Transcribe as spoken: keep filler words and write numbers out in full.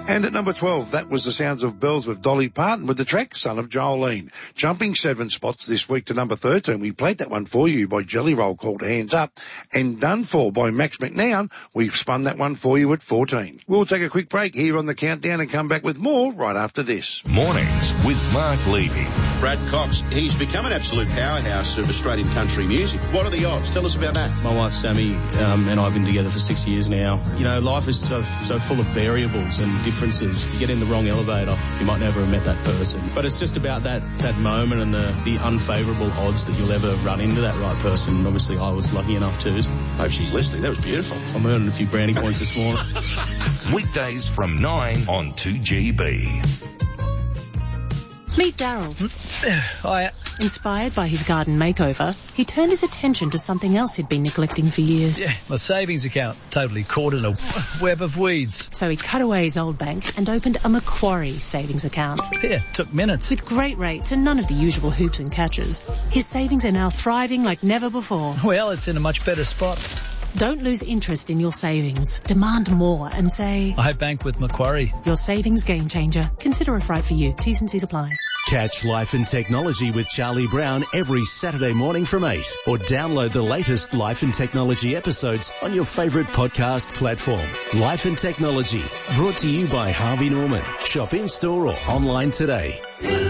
And at number twelve, that was the sounds of bells with Dolly Parton with the track Son of Jolene. Jumping seven spots this week to number thirteen, we played that one for you by Jelly Roll called Hands Up. And Done For by Max McNown, we've spun that one for you at fourteen. We'll take a quick break here on the Countdown and come back with more right after this. Mornings with Mark Levy. Brad Cox, he's become an absolute powerhouse of Australian country music. What are the odds? Tell us about that. My wife Sammy um, and I have been together for six years now. You know, life is so so full of variables and differences. You get in the wrong elevator, you might never have met that person. But it's just about that, that moment and the, the unfavourable odds that you'll ever run into that right person. And obviously I was lucky enough to. Hope she's listening. That was beautiful. I'm earning a few brownie points this morning. Weekdays from nine on two G B. Meet Daryl. Hiya. Inspired by his garden makeover, he turned his attention to something else he'd been neglecting for years. Yeah, my savings account, totally caught in a web of weeds. So he cut away his old bank and opened a Macquarie savings account. Yeah, took minutes. With great rates and none of the usual hoops and catches, his savings are now thriving like never before. Well, it's in a much better spot. Don't lose interest in your savings. Demand more and say, I bank with Macquarie. Your savings game changer. Consider if right for you. T's and C's apply. Catch Life and Technology with Charlie Brown every Saturday morning from eight, or download the latest Life and Technology episodes on your favourite podcast platform. Life and Technology, brought to you by Harvey Norman. Shop in-store or online today.